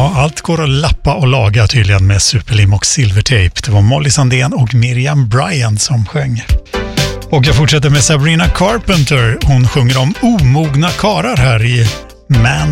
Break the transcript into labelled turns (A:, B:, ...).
A: Ja, allt går att lappa och laga tydligen med superlim och silvertejp. Det var Molly Sandén och Miriam Bryant som sjöng. Och jag fortsätter med Sabrina Carpenter. Hon sjunger om omogna karar här i Man